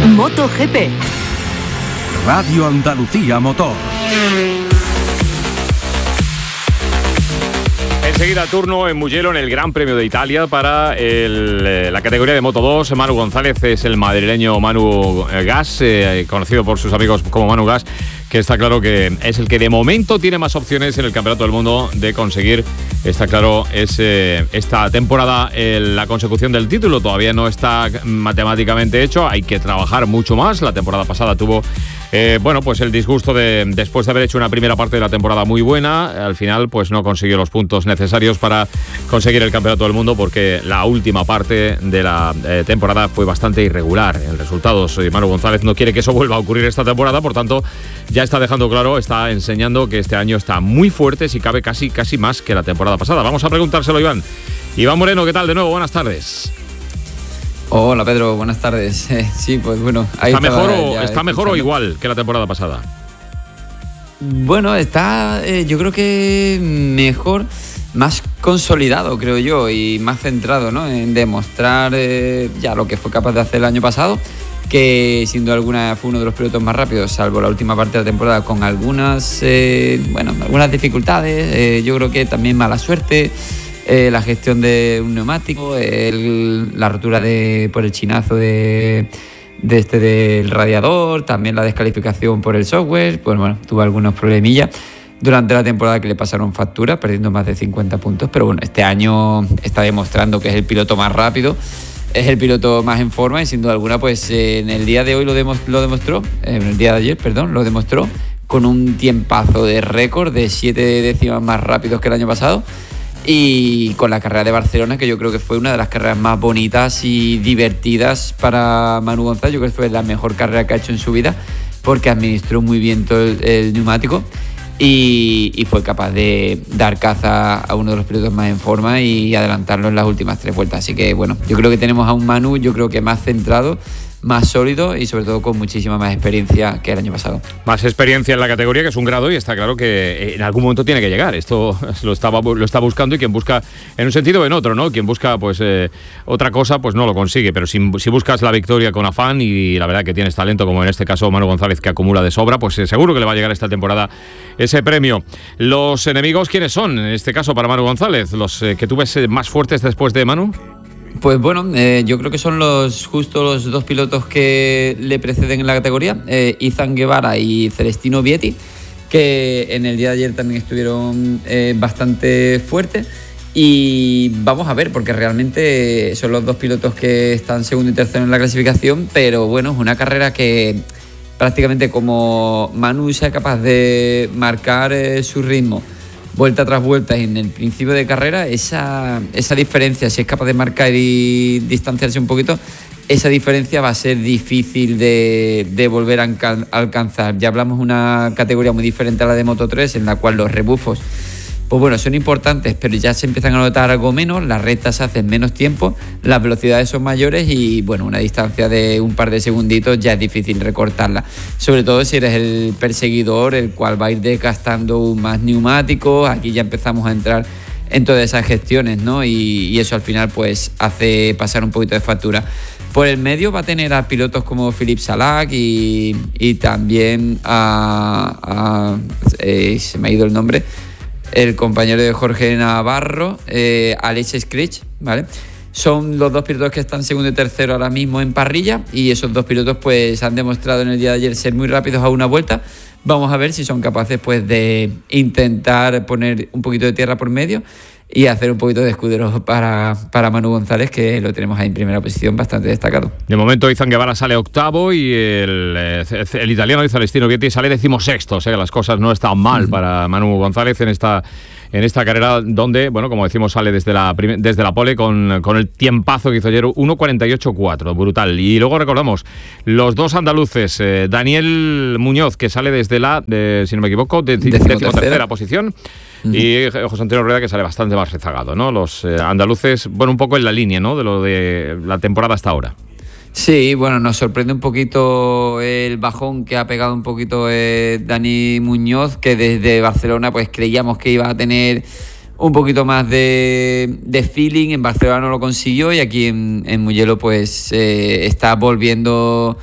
MotoGP. Radio Andalucía Motor. Enseguida turno en Mugello en el Gran Premio de Italia para la categoría de Moto 2. Manu González es el madrileño Manu Gas, conocido por sus amigos como Manu Gas, que está claro que es el que de momento tiene más opciones en el Campeonato del Mundo de conseguir, está claro, esta temporada la consecución del título. Todavía no está matemáticamente hecho, hay que trabajar mucho más. La temporada pasada tuvo pues el disgusto después de haber hecho una primera parte de la temporada muy buena, al final pues no consiguió los puntos necesarios para conseguir el Campeonato del Mundo, porque la última parte de la temporada fue bastante irregular en resultados. Manu González no quiere que eso vuelva a ocurrir esta temporada, por tanto ya está dejando claro, está enseñando que este año está muy fuerte, si cabe casi más que la temporada pasada. Vamos a preguntárselo a Iván Moreno. ¿Qué tal de nuevo? Buenas tardes. Hola Pedro, buenas tardes. Sí, pues bueno, ahí ¿Está mejor o igual que la temporada pasada? Bueno, está yo creo que mejor, más consolidado, creo yo, y más centrado, ¿no?, en demostrar ya lo que fue capaz de hacer el año pasado, que sin duda alguna fue uno de los pilotos más rápidos, salvo la última parte de la temporada, con algunas dificultades, yo creo que también mala suerte. La gestión de un neumático, la rotura por el chinazo del radiador, también la descalificación por el software. Pues bueno, tuvo algunos problemillas durante la temporada que le pasaron factura, perdiendo más de 50 puntos. Pero bueno, este año está demostrando que es el piloto más rápido, es el piloto más en forma, y sin duda alguna, pues en el día de hoy lo demostró, en el día de ayer, perdón, lo demostró con un tiempazo de récord de 7 décimas más rápidos que el año pasado. Y con la carrera de Barcelona, que yo creo que fue una de las carreras más bonitas y divertidas para Manu González. Yo creo que fue la mejor carrera que ha hecho en su vida, porque administró muy bien todo el neumático y fue capaz de dar caza a uno de los pilotos más en forma y adelantarlo en las últimas 3 vueltas. Así que bueno, yo creo que tenemos a un Manu, yo creo que más centrado, más sólido y sobre todo con muchísima más experiencia que el año pasado. Más experiencia en la categoría, que es un grado, y está claro que en algún momento tiene que llegar. Esto lo está buscando, y quien busca en un sentido o en otro, ¿no? Quien busca pues otra cosa, pues no lo consigue. Pero si buscas la victoria con afán, y la verdad que tienes talento, como en este caso Manu González, que acumula de sobra, pues seguro que le va a llegar esta temporada ese premio. ¿Los enemigos quiénes son? En este caso para Manu González, los que tú ves más fuertes después de Manu. Pues bueno, yo creo que son los 2 pilotos que le preceden en la categoría, Izan Guevara y Celestino Vietti, que en el día de ayer también estuvieron bastante fuertes. Y vamos a ver, porque realmente son los 2 pilotos que están segundo y tercero en la clasificación, pero bueno, es una carrera que prácticamente, como Manu sea capaz de marcar su ritmo vuelta tras vuelta en el principio de carrera, esa diferencia, si es capaz de marcar y distanciarse un poquito, esa diferencia va a ser difícil de volver a alcanzar. Ya hablamos de una categoría muy diferente a la de Moto 3, en la cual los rebufos, pues bueno, son importantes, pero ya se empiezan a notar algo menos, las rectas se hacen menos tiempo, las velocidades son mayores y bueno, una distancia de un par de segunditos ya es difícil recortarla, sobre todo si eres el perseguidor, el cual va a ir desgastando más neumáticos. Aquí ya empezamos a entrar en todas esas gestiones, ¿no? Y eso al final pues hace pasar un poquito de factura. Por el medio va a tener a pilotos como Philippe Salac y también se me ha ido el nombre, el compañero de Jorge Navarro, Alex Scritch, ¿vale? Son los 2 pilotos que están segundo y tercero ahora mismo en parrilla, y esos 2 pilotos pues han demostrado en el día de ayer ser muy rápidos a una vuelta. Vamos a ver si son capaces pues de intentar poner un poquito de tierra por medio y hacer un poquito de escudero para Manu González, que lo tenemos ahí en primera posición, bastante destacado. De momento Izan Guevara sale octavo y el italiano Celestino Vietti sale 16º, o sea que las cosas no están mal para Manu González en esta carrera, donde, bueno, como decimos, sale desde la pole con el tiempazo que hizo ayer, 1:48.4, brutal. Y luego recordamos los 2 andaluces, Daniel Muñoz, que sale desde si no me equivoco, de 13ª posición, y José Antonio Rueda, que sale bastante más rezagado, ¿no? Los andaluces, bueno, un poco en la línea, ¿no?, de lo de la temporada hasta ahora. Sí, bueno, nos sorprende un poquito el bajón que ha pegado un poquito Dani Muñoz, que desde Barcelona pues creíamos que iba a tener un poquito más de feeling. En Barcelona no lo consiguió, y aquí en Mugello pues está volviendo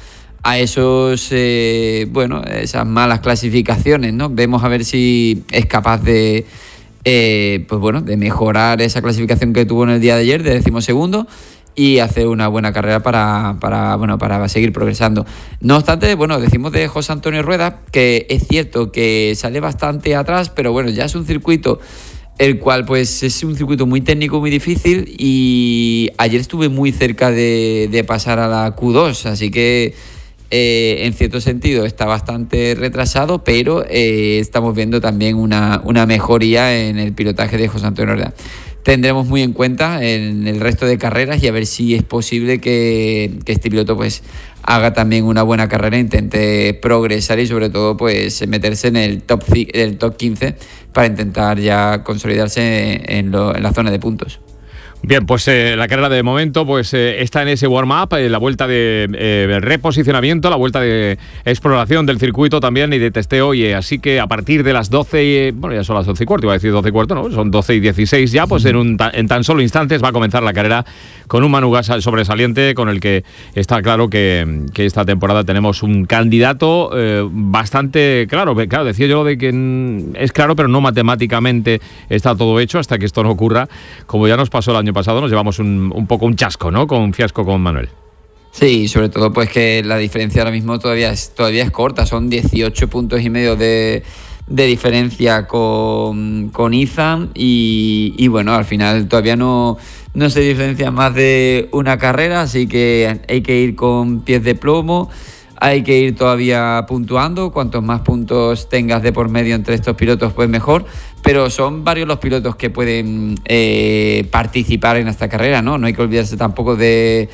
a esos esas malas clasificaciones, ¿no? Vemos a ver si es capaz de de mejorar esa clasificación que tuvo en el día de ayer, de 12º, y hacer una buena carrera para seguir progresando. No obstante, decimos de José Antonio Rueda que es cierto que sale bastante atrás, pero bueno, ya es un circuito el cual pues es un circuito muy técnico, muy difícil, y ayer estuve muy cerca de pasar a la Q2, así que en cierto sentido está bastante retrasado, pero estamos viendo también una mejoría en el pilotaje de José Antonio Rueda. Tendremos muy en cuenta en el resto de carreras y a ver si es posible que este piloto pues haga también una buena carrera, intente progresar y sobre todo pues meterse en el top 15 para intentar ya consolidarse en la zona de puntos. Bien, pues la carrera de momento pues está en ese warm-up, la vuelta de reposicionamiento, la vuelta de exploración del circuito también y de testeo, y así que a partir de las 12, ya son las 12:15, iba a decir 12:15, no, son 12:16 ya, pues en tan solo instantes va a comenzar la carrera con un Manu Gas sobresaliente, con el que está claro que esta temporada tenemos un candidato bastante claro. Claro, decía yo de que es claro, pero no matemáticamente está todo hecho hasta que esto no ocurra, como ya nos pasó el año pasado, nos llevamos un poco un chasco, ¿no? Con un fiasco con Manuel. Sí, sobre todo pues que la diferencia ahora mismo todavía es corta, son 18 puntos y medio de diferencia con Ethan y bueno, al final todavía no se diferencia más de una carrera, así que hay que ir con pies de plomo. Hay que ir todavía puntuando, cuantos más puntos tengas de por medio entre estos pilotos pues mejor, pero son varios los pilotos que pueden participar en esta carrera, ¿no? No hay que olvidarse tampoco de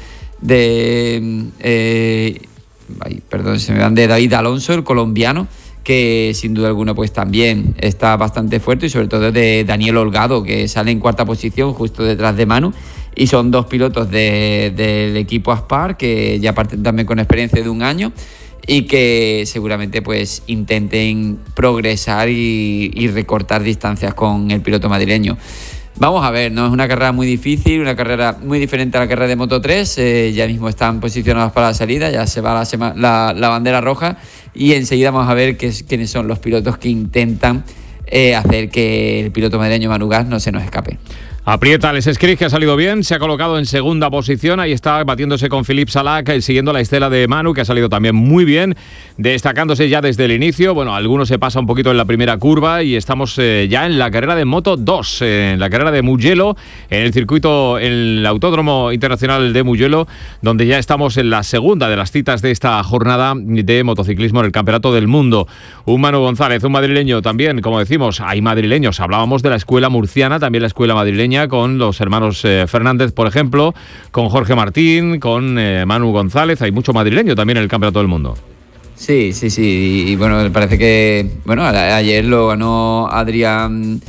David Alonso, el colombiano, que sin duda alguna pues también está bastante fuerte, y sobre todo de Daniel Holgado, que sale en cuarta posición justo detrás de Manu. Y son dos pilotos del equipo Aspar que ya parten también con experiencia de un año y que seguramente pues intenten progresar y recortar distancias con el piloto madrileño. Vamos a ver, no es una carrera muy difícil, una carrera muy diferente a la carrera de Moto3. Ya mismo están posicionados para la salida, ya se va la bandera roja, y enseguida vamos a ver quiénes son los pilotos que intentan hacer que el piloto madrileño Manu Gas no se nos escape. Aprieta Alex Escrig, que ha salido bien, se ha colocado en segunda posición, ahí está batiéndose con Philippe Salac, siguiendo la estela de Manu, que ha salido también muy bien, destacándose ya desde el inicio. Bueno, algunos se pasa un poquito en la primera curva y estamos ya en la carrera de Moto 2, en la carrera de Mugello, en el circuito, en el Autódromo Internacional de Mugello, donde ya estamos en la segunda de las citas de esta jornada de motociclismo en el Campeonato del Mundo. Un Manu González, un madrileño también, como decimos, hay madrileños, hablábamos de la escuela murciana, también la escuela madrileña, con los hermanos Fernández, por ejemplo, con Jorge Martín, con Manu González. Hay mucho madrileño también en el Campeonato del Mundo. Sí, y bueno, parece que ayer lo ganó Adrián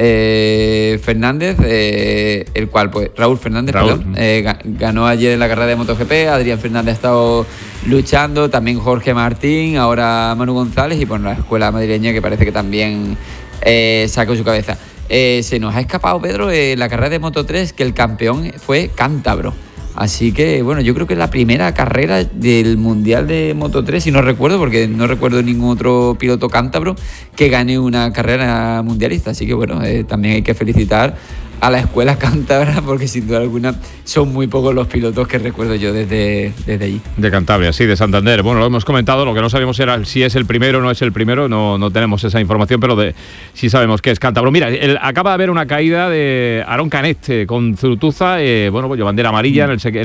Fernández, el cual pues Raúl Fernández, ganó ayer en la carrera de MotoGP. Adrián Fernández ha estado luchando, también Jorge Martín, ahora Manu González, y bueno, la escuela madrileña que parece que también sacó su cabeza. Se nos ha escapado, Pedro, la carrera de Moto3, que el campeón fue cántabro. Así que, bueno, yo creo que es la primera carrera del Mundial de Moto3, y no recuerdo, porque no recuerdo ningún otro piloto cántabro que gane una carrera mundialista. Así que, bueno, también hay que felicitar a la escuela cántabra, porque sin duda alguna son muy pocos los pilotos que recuerdo yo desde allí. De Cantabria, sí, de Santander. Bueno, lo hemos comentado, lo que no sabemos era si es el primero o no es el primero, no tenemos esa información, pero sí sabemos que es cántabro. Mira, acaba de haber una caída de Aron Canet con Zurutuza, pues bandera amarilla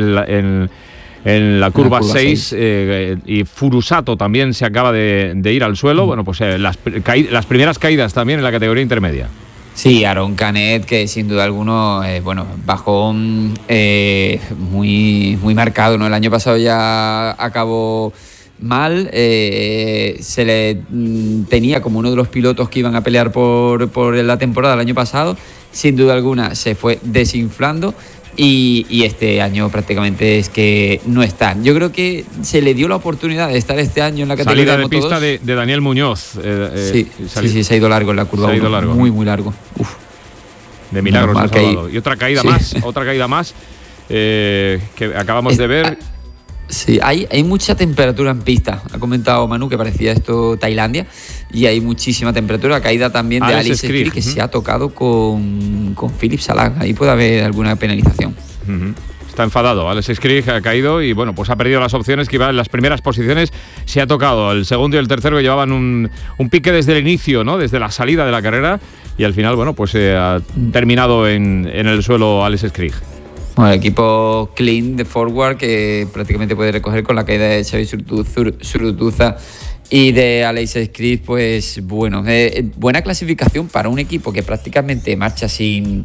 en la curva 6, y Furusato también se acaba de ir al suelo. Bueno, pues las primeras caídas también en la categoría intermedia. Sí, Aron Canet, que sin duda alguno, bajón muy, muy marcado, ¿no? El año pasado ya acabó mal, se le tenía como uno de los pilotos que iban a pelear por la temporada del año pasado. Sin duda alguna se fue desinflando, y este año prácticamente es que no está. Yo creo que se le dio la oportunidad de estar este año en la categoría salida de pista de Daniel Muñoz. Sí, se ha ido largo en la curva 1, muy, muy largo. Uf. De milagros se ha salvado. Y otra caída más, que acabamos de ver. Sí, hay mucha temperatura en pista. Ha comentado Manu que parecía esto Tailandia y hay muchísima temperatura. Caída también de Alice Krieg, que se ha tocado con Philippe Salah. Ahí puede haber alguna penalización. Está enfadado. Alex Krieg ha caído y bueno, pues ha perdido las opciones que iba en las primeras posiciones. Se ha tocado el segundo y el tercero, que llevaban un pique desde el inicio, ¿no? Desde la salida de la carrera, y al final, bueno, pues ha terminado en el suelo Alex Krieg. Bueno, el equipo clean de forward que prácticamente puede recoger con la caída de Xavi Surtuza y de Aleix Krieg, pues bueno, buena clasificación para un equipo que prácticamente marcha sin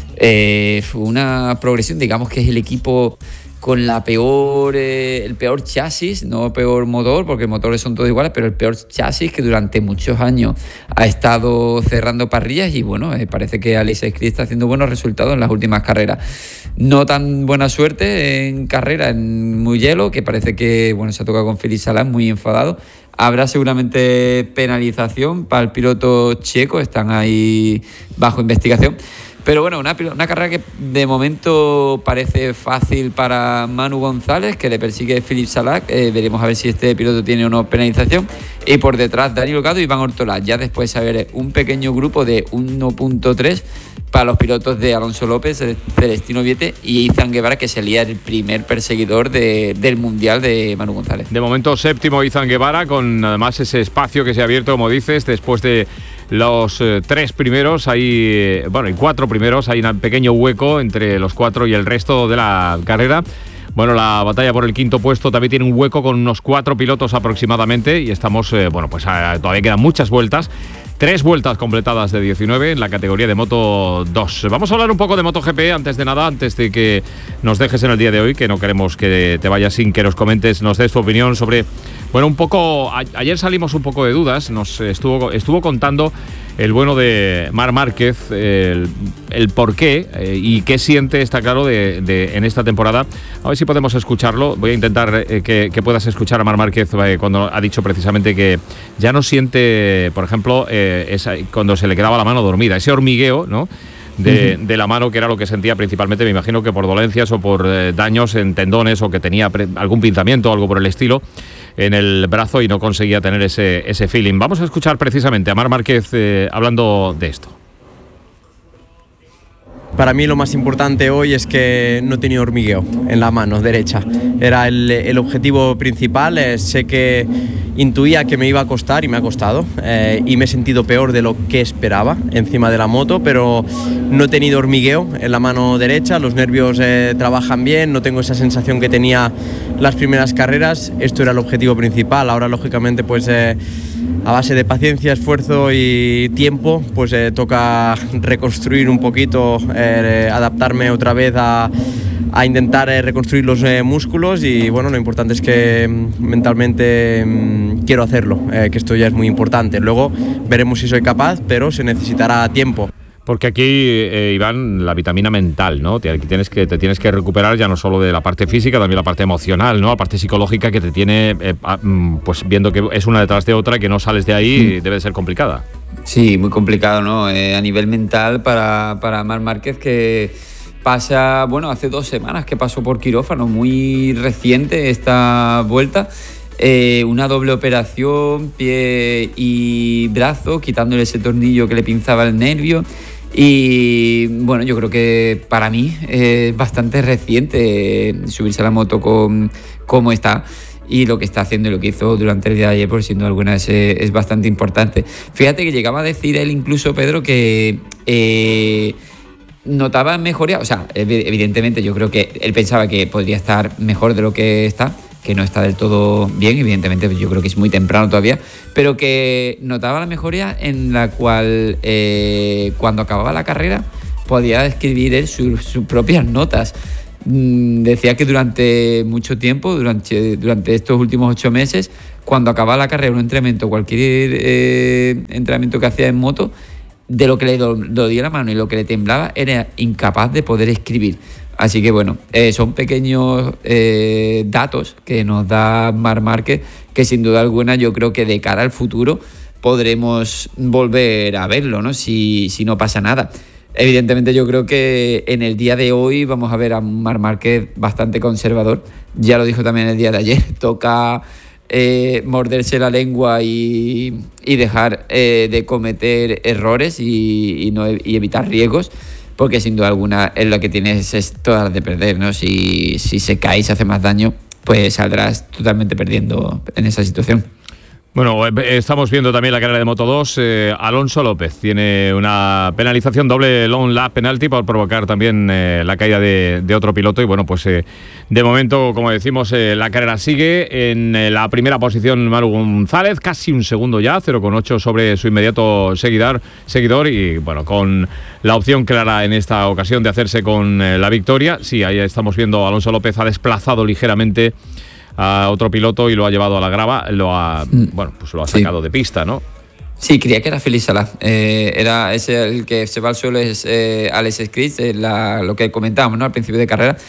una progresión, digamos que es el equipo con el peor chasis, no peor motor, porque los motores son todos iguales, pero el peor chasis que durante muchos años ha estado cerrando parrillas y bueno, parece que Aleix Krieg está haciendo buenos resultados en las últimas carreras. No tan buena suerte en carrera en Mugello, que parece que bueno, se ha tocado con Philippe Salah, muy enfadado. Habrá seguramente penalización para el piloto checo, están ahí bajo investigación. Pero bueno, una carrera que de momento parece fácil para Manu González, que le persigue Philippe Salah. Veremos a ver si este piloto tiene o no penalización. Y por detrás Dani Olgado y Iván Ortolà. Ya después a ver un pequeño grupo de 1.3 para los pilotos de Alonso López, Celestino Vietti y Izan Guevara, que sería el primer perseguidor del Mundial de Manu González. De momento séptimo Izan Guevara, con además ese espacio que se ha abierto, como dices, después de los tres primeros, y cuatro primeros, hay un pequeño hueco entre los cuatro y el resto de la carrera. Bueno, la batalla por el quinto puesto también tiene un hueco con unos 4 pilotos aproximadamente y estamos, todavía quedan muchas vueltas. 3 vueltas completadas de 19 en la categoría de Moto 2. Vamos a hablar un poco de MotoGP antes de que nos dejes en el día de hoy, que no queremos que te vayas sin que nos comentes, nos des tu opinión sobre... Bueno, un poco... Ayer salimos un poco de dudas, nos estuvo contando el bueno de Marc Márquez, el por qué y qué siente, está claro, en esta temporada. A ver si podemos escucharlo. Voy a intentar que puedas escuchar a Marc Márquez cuando ha dicho precisamente que ya no siente, por ejemplo, cuando se le quedaba la mano dormida, ese hormigueo, ¿no?, de la mano, que era lo que sentía principalmente, me imagino que por dolencias o por daños en tendones, o que tenía algún pinzamiento o algo por el estilo en el brazo y no conseguía tener ese feeling. Vamos a escuchar precisamente a Marc Márquez hablando de esto. Para mí lo más importante hoy es que no tenía hormigueo en la mano derecha. Era el objetivo principal. Sé que intuía que me iba a costar y me ha costado. Y me he sentido peor de lo que esperaba encima de la moto, pero no he tenido hormigueo en la mano derecha. Los nervios trabajan bien, no tengo esa sensación que tenía las primeras carreras. Esto era el objetivo principal. Ahora, lógicamente, pues a base de paciencia, esfuerzo y tiempo, pues toca reconstruir un poquito, adaptarme otra vez a intentar reconstruir los músculos y bueno, lo importante es que mentalmente quiero hacerlo, que esto ya es muy importante. Luego veremos si soy capaz, pero se necesitará tiempo. Porque aquí, Iván, la vitamina mental, ¿no? Te tienes que recuperar ya no solo de la parte física, también la parte emocional, ¿no? La parte psicológica que te tiene, pues viendo que es una detrás de otra, que no sales de ahí, debe ser complicada. Sí, muy complicado, ¿no? A nivel mental para Marc Márquez, que pasa, bueno, hace 2 semanas que pasó por quirófano, muy reciente esta vuelta. Una doble operación, pie y brazo, quitándole ese tornillo que le pinzaba el nervio. Y bueno, yo creo que para mí es bastante reciente subirse a la moto como está, y lo que está haciendo y lo que hizo durante el día de ayer, por siendo alguna, es bastante importante. Fíjate que llegaba a decir él incluso, Pedro, que notaba mejoría. O sea, evidentemente yo creo que él pensaba que podría estar mejor de lo que está, que no está del todo bien, evidentemente yo creo que es muy temprano todavía, pero que notaba la mejoría en la cual cuando acababa la carrera podía escribir él sus propias notas. Decía que durante mucho tiempo, durante estos últimos 8 meses, cuando acababa la carrera, un entrenamiento, cualquier entrenamiento que hacía en moto, de lo que le dolía la mano y lo que le temblaba, era incapaz de poder escribir. Así que bueno, son pequeños datos que nos da Marc Márquez, que sin duda alguna yo creo que de cara al futuro podremos volver a verlo, ¿no? Si no pasa nada. evidentemente yo creo que en el día de hoy vamos a ver a un Marc Márquez bastante conservador. Ya lo dijo también el día de ayer. Toca morderse la lengua y dejar de cometer errores y evitar riesgos, porque sin duda alguna es lo que tienes es todas las de perder, ¿no? Si se cae y se hace más daño, pues saldrás totalmente perdiendo en esa situación. Bueno, estamos viendo también la carrera de Moto 2. Alonso López tiene una penalización, doble long lap penalty por provocar también la caída de otro piloto. Y bueno, pues de momento, como decimos, la carrera sigue. En la primera posición Manu González, casi un segundo ya, 0,8 sobre su inmediato seguidor. Y bueno, con la opción clara en esta ocasión de hacerse con la victoria. Sí, ahí estamos viendo a Alonso López ha desplazado ligeramente a otro piloto y lo ha llevado a la grava, lo ha sacado de pista, ¿no? Sí, creía que era Félix Salá. Era ese el que se va al suelo, es Alex Scritch, lo que comentábamos, ¿no?, al principio de carrera.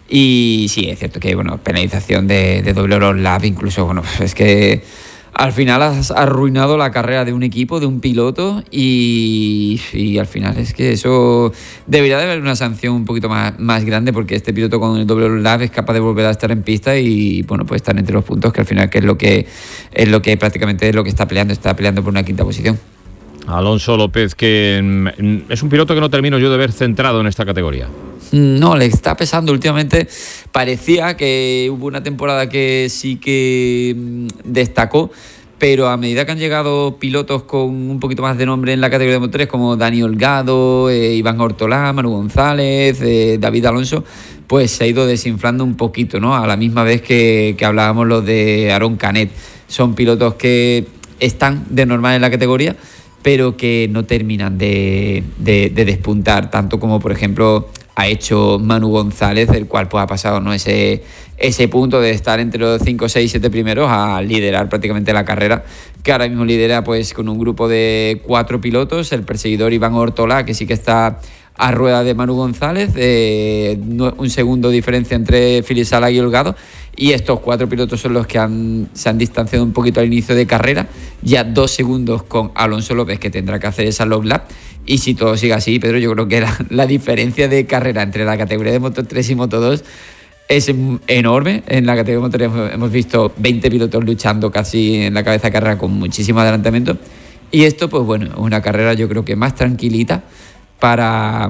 Y sí, es cierto que, bueno, penalización de doble long lap, incluso, bueno, es que al final has arruinado la carrera de un equipo, de un piloto, y al final es que eso debería de haber una sanción un poquito más grande, porque este piloto con el doble lap es capaz de volver a estar en pista y, bueno, pues estar entre los puntos, que al final que es lo que prácticamente es lo que está peleando por una quinta posición. Alonso López, que es un piloto que no termino yo de ver centrado en esta categoría. No, le está pesando últimamente. Parecía que hubo una temporada que sí que destacó, pero a medida que han llegado pilotos con un poquito más de nombre en la categoría de Moto3, como Dani Holgado, Iván Ortolá, Manu González, David Alonso, pues se ha ido desinflando un poquito, ¿no? A la misma vez que hablábamos los de Aaron Canet. Son pilotos que están de normal en la categoría, pero que no terminan de despuntar, tanto como, por ejemplo, ha hecho Manu González, el cual pues ha pasado, ¿no?, ese punto de estar entre los 5, 6, 7 primeros a liderar prácticamente la carrera, que ahora mismo lidera pues con un grupo de 4 pilotos, el perseguidor Iván Ortolá, que sí que está a rueda de Manu González, un segundo diferencia entre Félix Salá y Holgado, y estos 4 pilotos son los que se han distanciado un poquito al inicio de carrera, ya 2 segundos con Alonso López, que tendrá que hacer esa long lap. Y si todo sigue así, Pedro, yo creo que la diferencia de carrera entre la categoría de Moto 3 y Moto 2 es enorme. En la categoría de Moto 3 hemos visto 20 pilotos luchando casi en la cabeza de carrera con muchísimo adelantamiento, y esto, pues bueno, es una carrera yo creo que más tranquilita para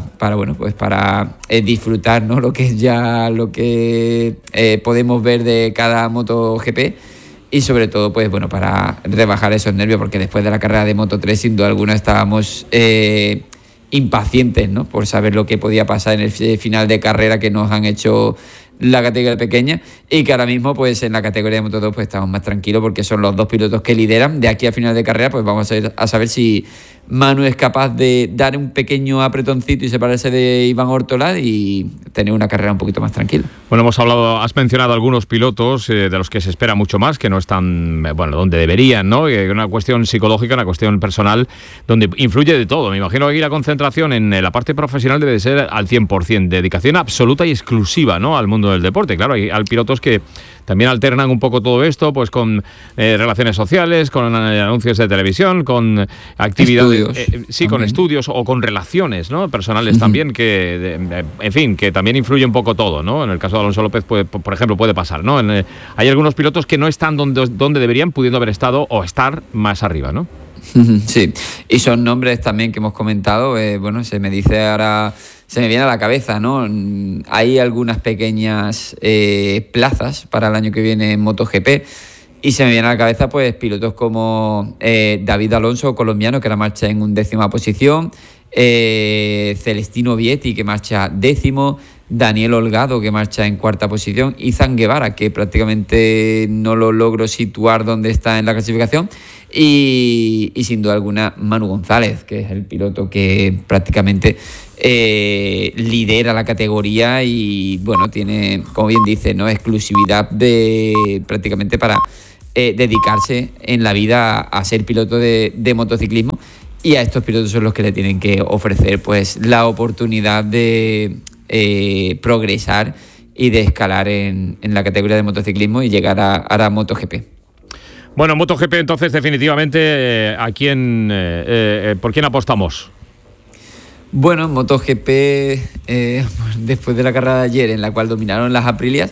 disfrutar, ¿no?, lo que es ya lo que podemos ver de cada MotoGP, y sobre todo, pues bueno, para rebajar esos nervios, porque después de la carrera de Moto 3 sin duda alguna estábamos impacientes, ¿no?, por saber lo que podía pasar en el final de carrera que nos han hecho la categoría pequeña, y que ahora mismo pues en la categoría de Moto 2 pues estamos más tranquilos, porque son los 2 pilotos que lideran. De aquí a final de carrera pues vamos a saber si Manu es capaz de dar un pequeño apretoncito y separarse de Iván Ortolá y tener una carrera un poquito más tranquila. Bueno, has mencionado algunos pilotos de los que se espera mucho más, que no están, bueno, donde deberían, ¿no? Una cuestión psicológica, una cuestión personal, donde influye de todo. Me imagino que aquí la concentración en la parte profesional debe ser al 100%, dedicación absoluta y exclusiva, ¿no?, al mundo del deporte. Claro, hay pilotos que también alternan un poco todo esto, pues con relaciones sociales, con anuncios de televisión, con actividades, con estudios o con relaciones, ¿no?, personales también, que en fin, que también influye un poco todo, ¿no? En el caso de Alonso López, por ejemplo, puede pasar, ¿no? Hay algunos pilotos que no están donde deberían, pudiendo haber estado o estar más arriba, ¿no? Sí, y son nombres también que hemos comentado. Bueno, se me viene a la cabeza, ¿no? Hay algunas pequeñas plazas para el año que viene en MotoGP, y se me viene a la cabeza pues pilotos como David Alonso, colombiano, que ahora marcha en 11ª posición, Celestino Vietti, que marcha 10º, Daniel Holgado, que marcha en 4ª posición, Izan Guevara, que prácticamente no lo logro situar donde está en la clasificación, y sin duda alguna Manu González, que es el piloto que prácticamente lidera la categoría y, bueno, tiene, como bien dice, ¿no?, exclusividad prácticamente para dedicarse en la vida a ser piloto de motociclismo, y a estos pilotos son los que le tienen que ofrecer pues la oportunidad de progresar y de escalar en la categoría de motociclismo y llegar a MotoGP. Bueno, MotoGP entonces definitivamente, ¿por quién apostamos? Bueno, MotoGP, después de la carrera de ayer, en la cual dominaron las Aprilias,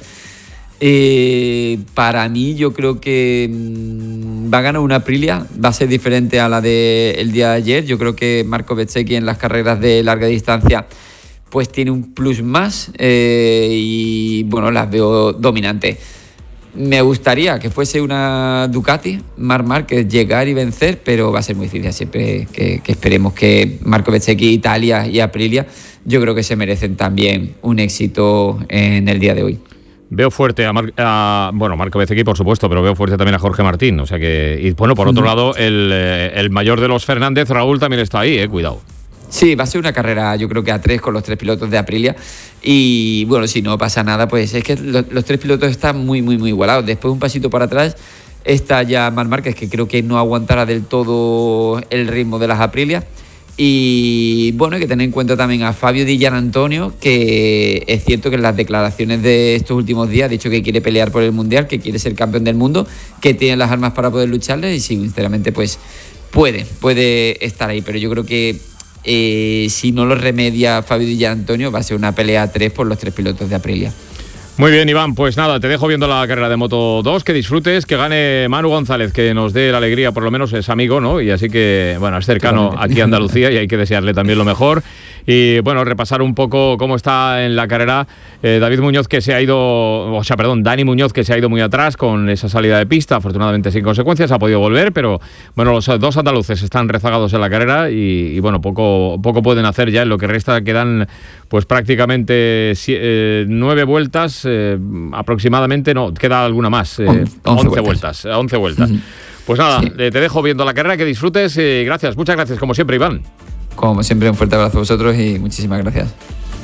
para mí yo creo que va a ganar una Aprilia, va a ser diferente a la del día de ayer. Yo creo que Marco Bezzecchi en las carreras de larga distancia pues tiene un plus más y bueno, las veo dominantes. Me gustaría que fuese una Ducati, Marc Márquez, llegar y vencer, pero va a ser muy difícil. Siempre que esperemos que Marco Bezzecchi, Italia y Aprilia, yo creo que se merecen también un éxito en el día de hoy. Veo fuerte a Marco Bezzecchi, por supuesto, pero veo fuerte también a Jorge Martín. O sea que, y bueno, por otro lado, el mayor de los Fernández, Raúl, también está ahí, cuidado. Sí, va a ser una carrera, yo creo que a 3 con los 3 pilotos de Aprilia. Y bueno, si no pasa nada, pues es que los 3 pilotos están muy, muy, muy igualados. Después, un pasito para atrás, está ya Marc Márquez, que creo que no aguantará del todo el ritmo de las Aprilia. Y bueno, hay que tener en cuenta también a Fabio Di Giannantonio, que es cierto que en las declaraciones de estos últimos días ha dicho que quiere pelear por el Mundial, que quiere ser campeón del mundo, que tiene las armas para poder lucharle y sinceramente pues puede estar ahí. Pero yo creo que si no lo remedia Fabio Di Giannantonio, va a ser una pelea a 3 por los 3 pilotos de Aprilia. Muy bien, Iván, pues nada, te dejo viendo la carrera de Moto 2, que disfrutes, que gane Manu González, que nos dé la alegría, por lo menos es amigo, ¿no? Y así que, bueno, es cercano aquí a Andalucía y hay que desearle también lo mejor. Y bueno, repasar un poco cómo está en la carrera Dani Muñoz, que se ha ido muy atrás con esa salida de pista, afortunadamente sin consecuencias, ha podido volver, pero bueno, los dos andaluces están rezagados en la carrera y bueno, poco pueden hacer ya en lo que resta. Quedan pues prácticamente 9 vueltas aproximadamente, no, queda alguna más, 11 vueltas. Pues nada, sí. Te dejo viendo la carrera, que disfrutes y gracias, muchas gracias como siempre, Iván. Como siempre, un fuerte abrazo a vosotros y muchísimas gracias.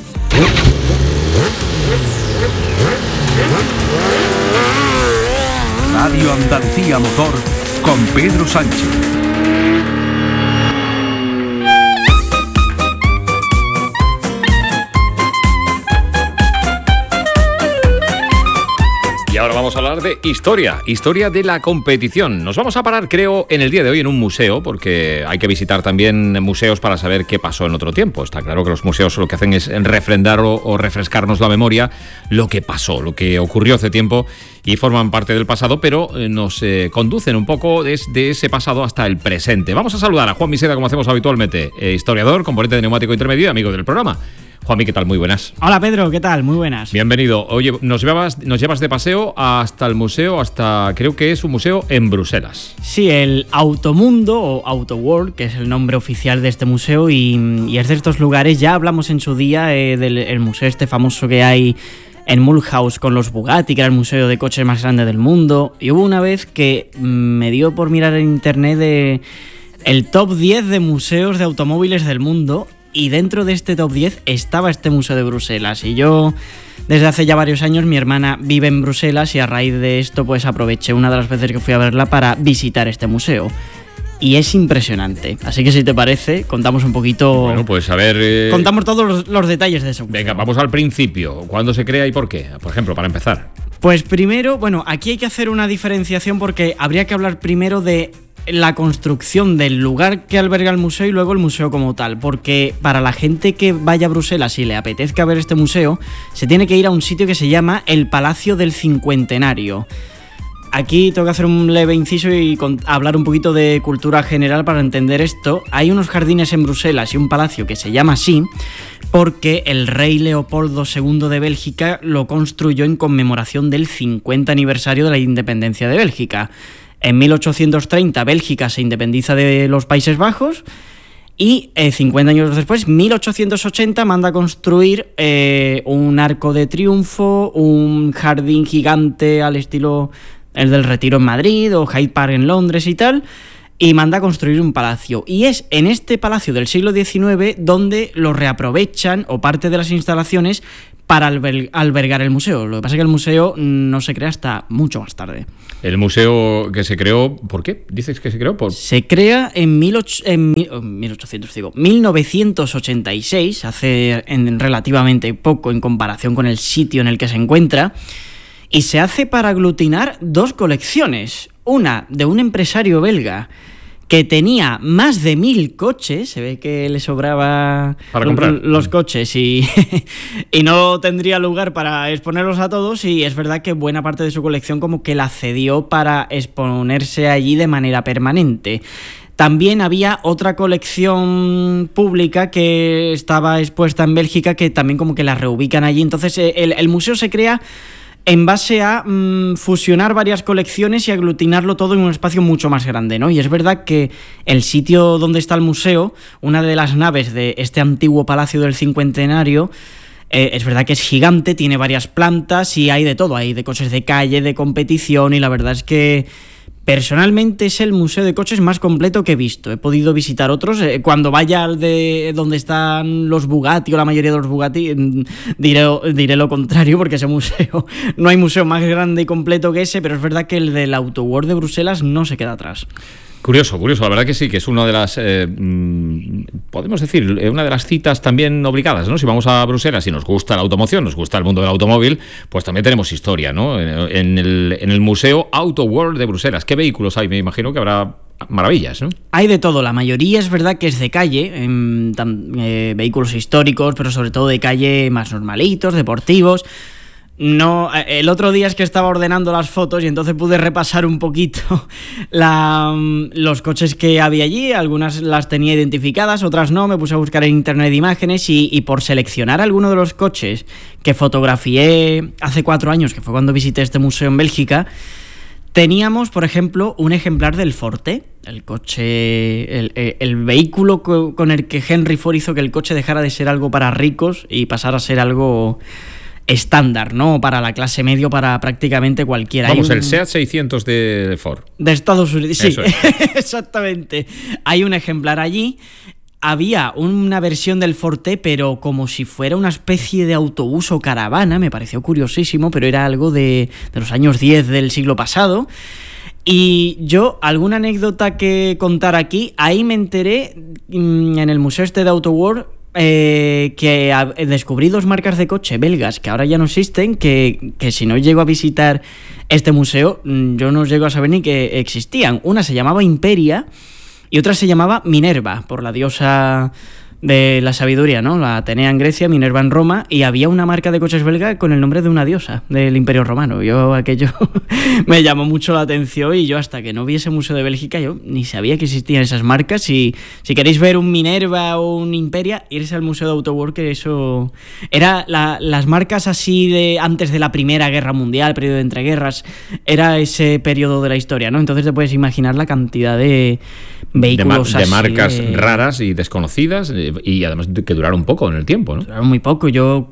Radio Andalucía Motor con Pedro Sánchez. Y ahora vamos a hablar de historia de la competición. Nos vamos a parar, creo, en el día de hoy en un museo, porque hay que visitar también museos para saber qué pasó en otro tiempo. Está claro que los museos lo que hacen es refrendar o refrescarnos la memoria, lo que pasó, lo que ocurrió hace tiempo, y forman parte del pasado, pero nos conducen un poco desde ese pasado hasta el presente. Vamos a saludar a Juan Miseda, como hacemos habitualmente, historiador, componente de neumático intermedio y amigo del programa. Juanmi, ¿qué tal? Muy buenas. Hola Pedro, ¿qué tal? Muy buenas. Bienvenido. Oye, nos llevas de paseo hasta el museo, creo que es un museo en Bruselas. Sí, el Automundo o Autoworld, que es el nombre oficial de este museo, y es de estos lugares. Ya hablamos en su día del museo este famoso que hay en Mulhouse con los Bugatti, que era el museo de coches más grande del mundo. Y hubo una vez que me dio por mirar en internet el top 10 de museos de automóviles del mundo. Y dentro de este top 10 estaba este museo de Bruselas. Y yo, desde hace ya varios años, mi hermana vive en Bruselas y a raíz de esto pues aproveché una de las veces que fui a verla para visitar este museo. Y es impresionante. Así que si te parece, contamos un poquito... Bueno, pues a ver... Contamos todos los detalles de eso. Venga, vamos al principio. ¿Cuándo se crea y por qué? Por ejemplo, para empezar. Pues primero, bueno, aquí hay que hacer una diferenciación porque habría que hablar primero de la construcción del lugar que alberga el museo y luego el museo como tal, porque para la gente que vaya a Bruselas y le apetezca ver este museo, se tiene que ir a un sitio que se llama el Palacio del Cincuentenario. Aquí tengo que hacer un leve inciso y hablar un poquito de cultura general para entender esto. Hay unos jardines en Bruselas y un palacio que se llama así porque el rey Leopoldo II de Bélgica lo construyó en conmemoración del 50 aniversario de la independencia de Bélgica. En 1830 Bélgica se independiza de los Países Bajos y 50 años después, 1880, manda a construir un arco de triunfo, un jardín gigante al estilo el del Retiro en Madrid o Hyde Park en Londres y tal, y manda a construir un palacio. Y es en este palacio del siglo XIX donde lo reaprovechan o parte de las instalaciones para albergar el museo. Lo que pasa es que el museo no se crea hasta mucho más tarde. El museo que se creó, ¿por qué? ¿Dices que se creó? Se crea en 1986, hace relativamente poco en comparación con el sitio en el que se encuentra, y se hace para aglutinar dos colecciones. Una de un empresario belga que tenía más de 1000 coches. Se ve que le sobraba para comprar los coches y no tendría lugar para exponerlos a todos, y es verdad que buena parte de su colección como que la cedió para exponerse allí de manera permanente. También había otra colección pública que estaba expuesta en Bélgica, que también como que la reubican allí. Entonces el museo se crea en base a fusionar varias colecciones y aglutinarlo todo en un espacio mucho más grande, ¿no? Y es verdad que el sitio donde está el museo, una de las naves de este antiguo Palacio del Cincuentenario, es verdad que es gigante, tiene varias plantas y hay de todo, hay de coches de calle, de competición, y la verdad es que personalmente es el museo de coches más completo que he visto. He podido visitar otros. Cuando vaya al de donde están los Bugatti, o la mayoría de los Bugatti, diré lo contrario, porque ese museo, no hay museo más grande y completo que ese, pero es verdad que el del Auto World de Bruselas no se queda atrás. Curioso, la verdad que sí, que es una de las, podemos decir, una de las citas también obligadas, ¿no? Si vamos a Bruselas y nos gusta la automoción, nos gusta el mundo del automóvil, pues también tenemos historia, ¿no? En el Museo Auto World de Bruselas. ¿Qué vehículos hay? Me imagino que habrá maravillas, ¿no? Hay de todo, la mayoría es verdad que es de calle, vehículos históricos, pero sobre todo de calle más normalitos, deportivos. No, el otro día es que estaba ordenando las fotos y entonces pude repasar un poquito los coches que había allí. Algunas las tenía identificadas, otras no. Me puse a buscar en internet imágenes y por seleccionar alguno de los coches que fotografié hace 4 años, que fue cuando visité este museo en Bélgica, teníamos, por ejemplo, un ejemplar del Forte, el coche, el vehículo con el que Henry Ford hizo que el coche dejara de ser algo para ricos y pasara a ser algo estándar, ¿no? Para la clase medio, para prácticamente cualquiera. Vamos, el Seat 600 de Ford. De Estados Unidos, sí, eso es. Exactamente. Hay un ejemplar allí. Había una versión del Forte, pero como si fuera una especie de autobús o caravana. Me pareció curiosísimo, pero era algo de los años 10 del siglo pasado. Y yo, alguna anécdota que contar aquí, ahí me enteré en el museo este de Auto World, que descubrí 2 marcas de coche belgas que ahora ya no existen, que si no llego a visitar este museo yo no llego a saber ni que existían. Una se llamaba Imperia y otra se llamaba Minerva, por la diosa de la sabiduría, ¿no? La Atenea en Grecia, Minerva en Roma, y había una marca de coches belga con el nombre de una diosa del Imperio Romano. Yo aquello me llamó mucho la atención, y yo hasta que no vi ese museo de Bélgica yo ni sabía que existían esas marcas. Y si queréis ver un Minerva o un Imperia, irse al museo de Auto World, que eso era las marcas así de antes de la Primera Guerra Mundial, periodo de entreguerras, era ese periodo de la historia, ¿no? Entonces te puedes imaginar la cantidad de vehículos de marcas raras y desconocidas, y además que duraron poco en el tiempo, ¿no? Duraron muy poco. Yo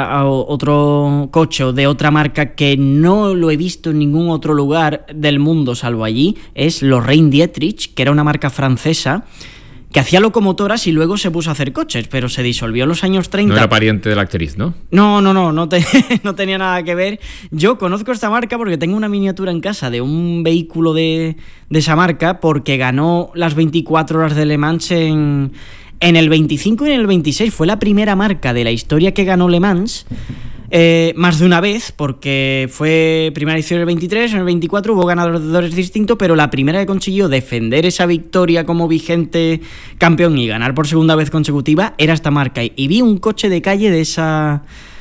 otro coche de otra marca que no lo he visto en ningún otro lugar del mundo salvo allí es Lorraine Dietrich, que era una marca francesa que hacía locomotoras y luego se puso a hacer coches, pero se disolvió en los años 30. No era pariente de la actriz, ¿no? No tenía nada que ver. Yo conozco esta marca porque tengo una miniatura en casa de un vehículo de esa marca, porque ganó las 24 horas de Le Mans en el 25 y en el 26. Fue la primera marca de la historia que ganó Le Mans, más de una vez, porque fue primera edición en el 23, en el 24 hubo ganadores distintos, pero la primera que consiguió defender esa victoria como vigente campeón y ganar por segunda vez consecutiva era esta marca. Y vi un coche de calle de esa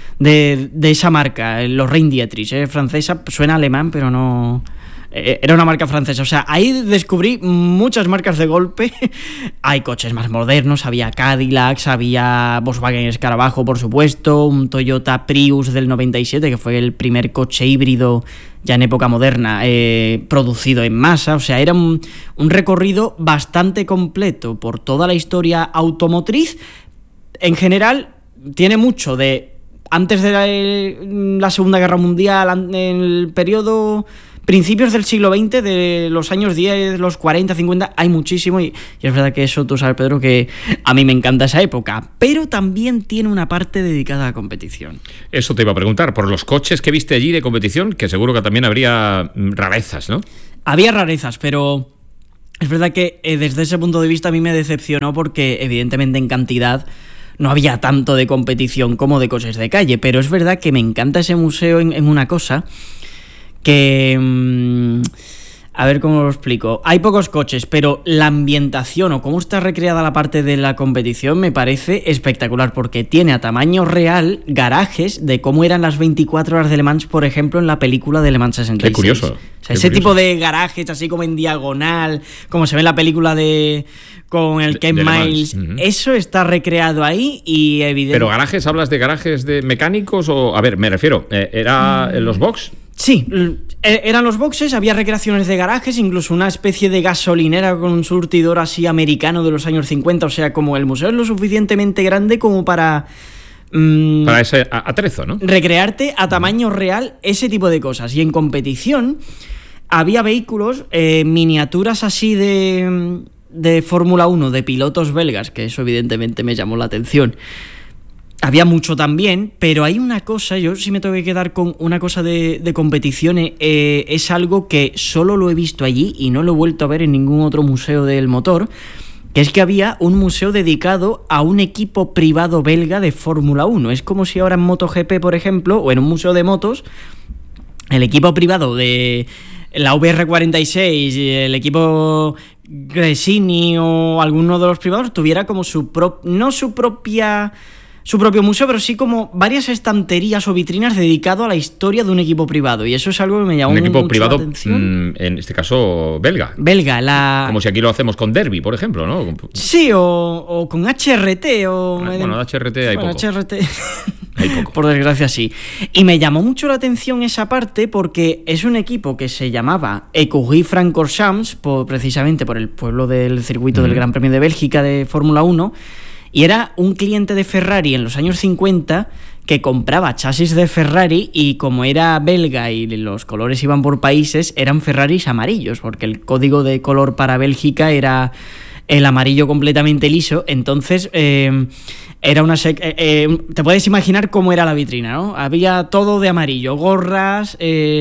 marca, Lorraine Dietrich, francesa, suena alemán, pero no... Era una marca francesa. O sea, ahí descubrí muchas marcas de golpe. Hay coches más modernos, había Cadillacs, había Volkswagen Escarabajo, por supuesto, un Toyota Prius del 97, que fue el primer coche híbrido ya en época moderna producido en masa. O sea, era un recorrido bastante completo por toda la historia automotriz. En general, tiene mucho de antes de la Segunda Guerra Mundial, en el periodo... principios del siglo XX, de los años 10, los 40, 50, hay muchísimo, y es verdad que eso, tú sabes, Pedro, que a mí me encanta esa época, pero también tiene una parte dedicada a la competición. Eso te iba a preguntar, por los coches que viste allí de competición, que seguro que también habría rarezas, ¿no? Había rarezas, pero es verdad que desde ese punto de vista a mí me decepcionó, porque evidentemente en cantidad no había tanto de competición como de coches de calle, pero es verdad que me encanta ese museo en una cosa, que A ver cómo lo explico. Hay pocos coches, pero la ambientación o cómo está recreada la parte de la competición me parece espectacular, porque tiene a tamaño real garajes de cómo eran las 24 horas de Le Mans, por ejemplo, en la película de Le Mans 66. Qué curioso. O sea, ese tipo de garajes así como en diagonal, como se ve en la película con el Ken Miles, eso está recreado ahí y evidentemente... ¿Pero garajes, hablas de garajes de mecánicos o...? A ver, me refiero, ¿era en los box? Sí, eran los boxes, había recreaciones de garajes, incluso una especie de gasolinera con un surtidor así americano de los años 50, o sea, como el museo es lo suficientemente grande como para ese atrezo, ¿no? Recrearte a tamaño real ese tipo de cosas. Y en competición había vehículos, miniaturas así de Fórmula 1, de pilotos belgas, que eso evidentemente me llamó la atención. Había mucho también, pero hay una cosa, yo sí me tengo que quedar con una cosa de competiciones, es algo que solo lo he visto allí y no lo he vuelto a ver en ningún otro museo del motor, que es que había un museo dedicado a un equipo privado belga de Fórmula 1. Es como si ahora en MotoGP, por ejemplo, o en un museo de motos, el equipo privado de la VR46, el equipo Gresini o alguno de los privados tuviera como su propio museo, pero sí como varias estanterías o vitrinas dedicado a la historia de un equipo privado, y eso es algo que me llamó mucho la atención. Un equipo privado, en este caso, belga. Belga, como si aquí lo hacemos con Derby, por ejemplo, ¿no? Sí, o con HRT o... Bueno, HRT hay poco. HRT... Hay poco. Por desgracia, sí. Y me llamó mucho la atención esa parte porque es un equipo que se llamaba Écurie-Francorchamps, precisamente por el pueblo del circuito del Gran Premio de Bélgica de Fórmula 1, y era un cliente de Ferrari en los años 50 que compraba chasis de Ferrari, y como era belga y los colores iban por países, eran Ferraris amarillos, porque el código de color para Bélgica era el amarillo completamente liso. Entonces era una te puedes imaginar cómo era la vitrina, ¿no? Había todo de amarillo, gorras,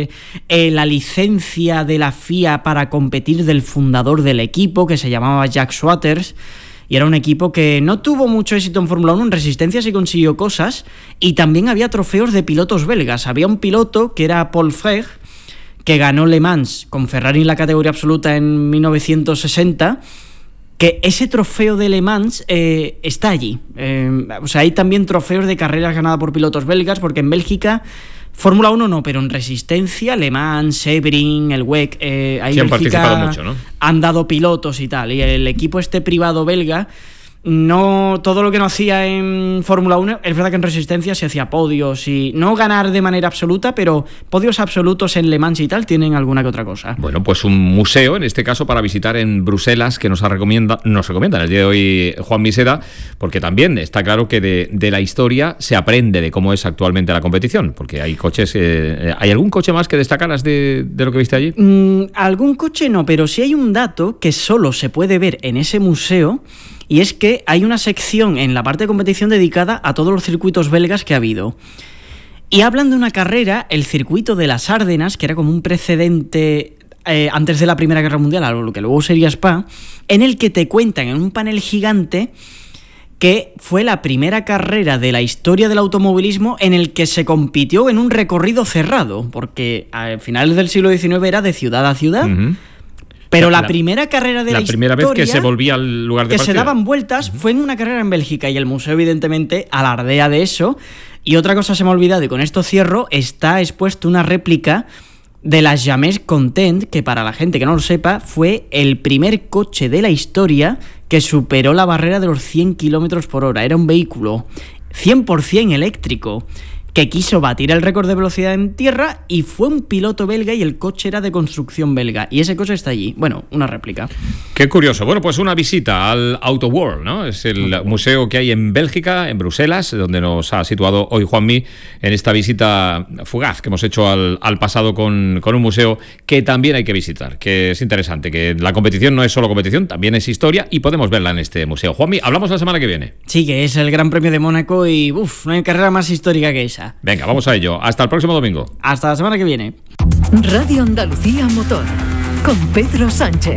la licencia de la FIA para competir del fundador del equipo, que se llamaba Jacques Waters, y era un equipo que no tuvo mucho éxito en Fórmula 1, en resistencia sí consiguió cosas, y también había trofeos de pilotos belgas. Había un piloto que era Paul Frege, que ganó Le Mans con Ferrari en la categoría absoluta en 1960, que ese trofeo de Le Mans está allí. O sea, hay también trofeos de carreras ganadas por pilotos belgas, porque en Bélgica, Fórmula 1 no, pero en resistencia, Le Mans, Sebring, el WEC, ahí han participado mucho, ¿no? Han dado pilotos y tal. Y el equipo privado belga, no, todo lo que no hacía en Fórmula 1, es verdad que en resistencia se hacía podios y no ganar de manera absoluta, pero podios absolutos en Le Mans y tal tienen alguna que otra cosa. Bueno, pues un museo, en este caso para visitar en Bruselas, que nos recomienda en el día de hoy Juan Miseda, porque también está claro que de la historia se aprende de cómo es actualmente la competición, porque hay coches, ¿hay algún coche más que destacaras de lo que viste allí? Algún coche no, pero sí hay un dato que solo se puede ver en ese museo, y es que hay una sección en la parte de competición dedicada a todos los circuitos belgas que ha habido. Y hablan de una carrera, el circuito de las Ardenas, que era como un precedente antes de la Primera Guerra Mundial, a lo que luego sería Spa, en el que te cuentan en un panel gigante que fue la primera carrera de la historia del automovilismo en el que se compitió en un recorrido cerrado, porque a finales del siglo XIX era de ciudad a ciudad. Pero la primera carrera de la historia... La primera vez que se volvía al lugar de partida. Que se daban vueltas fue en una carrera en Bélgica, y el museo evidentemente alardea de eso. Y otra cosa se me ha olvidado, y con esto cierro, está expuesto una réplica de la Jamais Content, que para la gente que no lo sepa, fue el primer coche de la historia que superó la barrera de los 100 km por hora. Era un vehículo 100% eléctrico que quiso batir el récord de velocidad en tierra, y fue un piloto belga y el coche era de construcción belga, y ese coche está allí. Bueno, una réplica. Qué curioso. Bueno, pues una visita al Auto World, ¿no? Es el museo que hay en Bélgica, en Bruselas, donde nos ha situado hoy Juanmi en esta visita fugaz que hemos hecho al pasado con un museo que también hay que visitar, que es interesante, que la competición no es solo competición, también es historia, y podemos verla en este museo. Juanmi, hablamos la semana que viene. Sí, que es el Gran Premio de Mónaco y no hay carrera más histórica que esa. Venga, vamos a ello. Hasta el próximo domingo. Hasta la semana que viene. Radio Andalucía Motor, con Pedro Sánchez.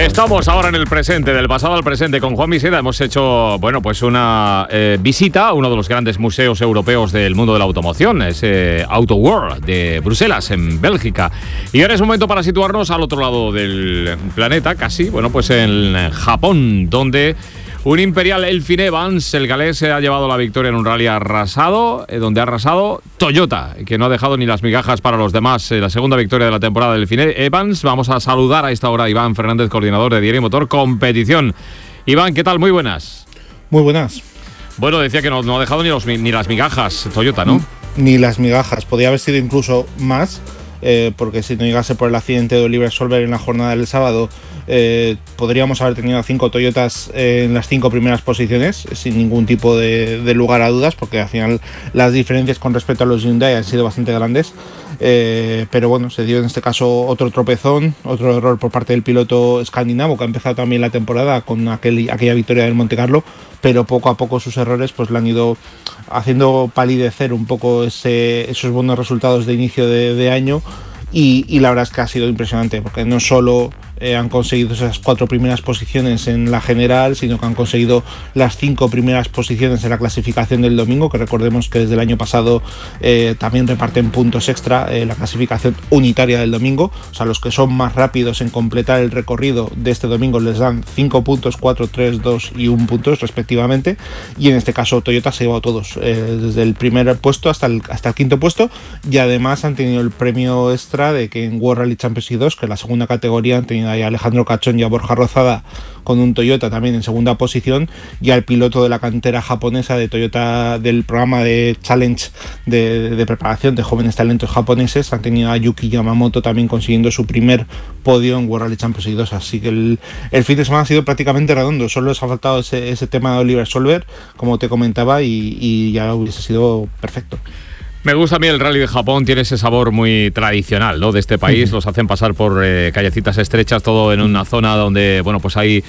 Estamos ahora en el presente, del pasado al presente. Con Juan Miseda hemos hecho, bueno, pues una visita a uno de los grandes museos europeos del mundo de la automoción, es Auto World de Bruselas, en Bélgica. Y ahora es momento para situarnos al otro lado del planeta, casi, bueno, pues en Japón, donde un Imperial Elfyn Evans, el galés, se ha llevado la victoria en un rally arrasado, donde ha arrasado Toyota, que no ha dejado ni las migajas para los demás. La segunda victoria de la temporada del Elfyn Evans. Vamos a saludar a esta hora a Iván Fernández, coordinador de Diario Motor Competición. Iván, ¿qué tal? Muy buenas. Muy buenas. Bueno, decía que no ha dejado ni las migajas Toyota, ¿no? Ni las migajas. Podía haber sido incluso más, porque si no llegase por el accidente de Oliver Solberg en la jornada del sábado, podríamos haber tenido a 5 Toyotas en las 5 primeras posiciones sin ningún tipo de lugar a dudas, porque al final las diferencias con respecto a los Hyundai han sido bastante grandes. Pero bueno, se dio en este caso otro tropezón, otro error por parte del piloto escandinavo, que ha empezado también la temporada con aquella victoria del Monte Carlo, pero poco a poco sus errores pues le han ido haciendo palidecer un poco esos buenos resultados de inicio de año. Y la verdad es que ha sido impresionante, porque no solo han conseguido esas 4 primeras posiciones en la general, sino que han conseguido las 5 primeras posiciones en la clasificación del domingo, que recordemos que desde el año pasado también reparten puntos extra, la clasificación unitaria del domingo. O sea, los que son más rápidos en completar el recorrido de este domingo les dan 5 puntos, 4, 3, 2 y 1 puntos respectivamente, y en este caso Toyota se ha llevado todos, desde el primer puesto hasta el quinto puesto, y además han tenido el premio extra de que en World Rally Championship 2, que es la segunda categoría, han tenido ahí a Alejandro Cachón y a Borja Rozada con un Toyota también en segunda posición, y al piloto de la cantera japonesa de Toyota del programa de Challenge de preparación de jóvenes talentos japoneses, han tenido a Yuki Yamamoto también consiguiendo su primer podio en World Rally Championship 2. Así que el fin de semana ha sido prácticamente redondo, solo les ha faltado ese tema de Oliver Solberg, como te comentaba, y ya hubiese sido perfecto. Me gusta a mí el rally de Japón, tiene ese sabor muy tradicional, ¿no?, de este país. Los hacen pasar por callecitas estrechas, todo en una zona donde, bueno, pues hay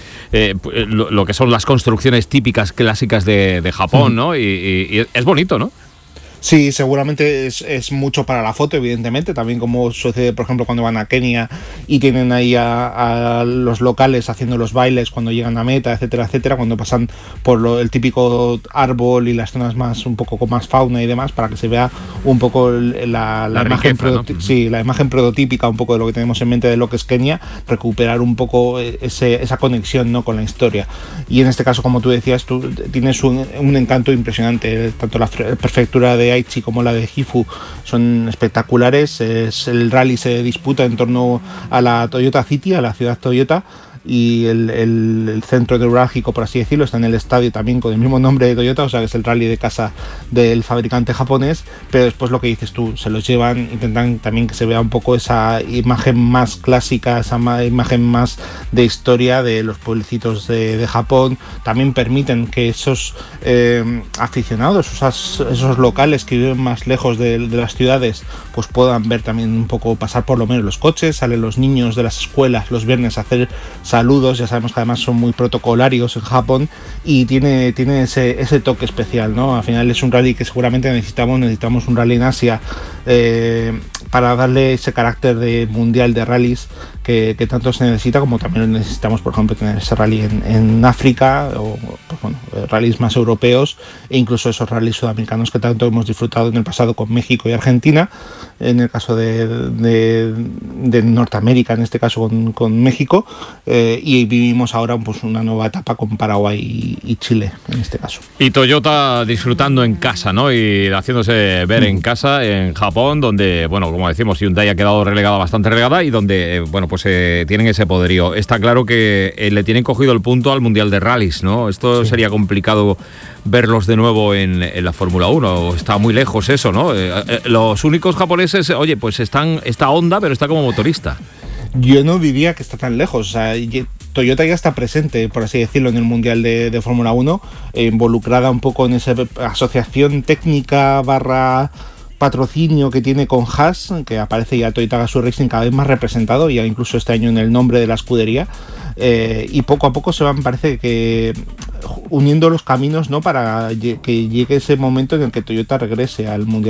lo que son las construcciones típicas, clásicas de Japón, ¿no? Y es bonito, ¿no? Sí, seguramente es mucho para la foto, evidentemente, también como sucede, por ejemplo, cuando van a Kenia y tienen ahí a los locales haciendo los bailes cuando llegan a meta, etcétera, etcétera, cuando pasan por el típico árbol y las zonas más un poco con más fauna y demás, para que se vea un poco la imagen, riqueza, ¿no? Sí, la imagen prototípica un poco de lo que tenemos en mente de lo que es Kenia, recuperar un poco esa conexión, ¿no?, con la historia. Y en este caso, como tú decías, tú tienes un encanto impresionante, tanto la prefectura de Aichi como la de Gifu son espectaculares. El rally se disputa en torno a la Toyota City, a la ciudad Toyota, y el centro neurálgico, por así decirlo, está en el estadio también con el mismo nombre de Toyota, o sea que es el rally de casa del fabricante japonés. Pero después, lo que dices tú, se los llevan, intentan también que se vea un poco esa imagen más clásica, esa imagen más de historia de los pueblecitos de Japón. También permiten que esos aficionados, esos locales que viven más lejos de las ciudades, pues puedan ver también un poco, pasar por lo menos los coches. Salen los niños de las escuelas los viernes a hacer saludos, ya sabemos que además son muy protocolarios en Japón, y tiene ese toque especial, ¿no? Al final es un rally que seguramente necesitamos un rally en Asia para darle ese carácter de mundial de rallies que tanto se necesita, como también necesitamos, por ejemplo, tener ese rally en África, o pues bueno, rallies más europeos, e incluso esos rallies sudamericanos que tanto hemos disfrutado en el pasado con México y Argentina, en el caso de Norteamérica, en este caso con México, y vivimos ahora pues una nueva etapa con Paraguay y Chile en este caso. Y Toyota disfrutando en casa, ¿no?, y haciéndose ver en casa, en Japón, donde, bueno, como decimos, Hyundai ha quedado bastante relegada, y donde, bueno, pues tienen ese poderío. Está claro que le tienen cogido el punto al Mundial de Rallys, ¿no? Esto sí. Sería complicado verlos de nuevo en la Fórmula 1, está muy lejos eso, ¿no? Los únicos japoneses, oye, pues está Honda, pero está como motorista. Yo no diría que está tan lejos, o sea, Toyota ya está presente, por así decirlo, en el Mundial de Fórmula 1, involucrada un poco en esa asociación técnica / patrocinio que tiene con Haas, que aparece ya Toyota Gazoo Racing cada vez más representado, ya incluso este año en el nombre de la escudería, y poco a poco se van, parece que, uniendo los caminos, ¿no?, para que llegue ese momento en el que Toyota regrese al Mundial